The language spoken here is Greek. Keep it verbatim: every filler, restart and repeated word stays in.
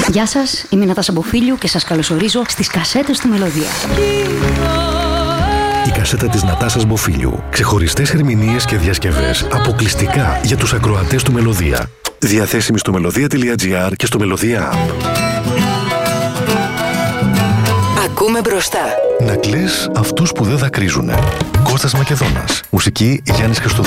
Γεια σας, είμαι η Νατάσα Μποφίλιου και σας καλωσορίζω στις κασέτες του Μελωδία. Η κασέτα της Νατάσας Μποφίλιου. Ξεχωριστές ερμηνείες και διασκευές αποκλειστικά για τους ακροατές του Μελωδία. Διαθέσιμη στο melodia.gr και στο Μελωδία App. Ακούμε μπροστά. Να κλαις αυτούς που δεν δακρύζουνε. Κώστας Μακεδόνας. Μουσική Γιάννης Χριστοδουλίδης.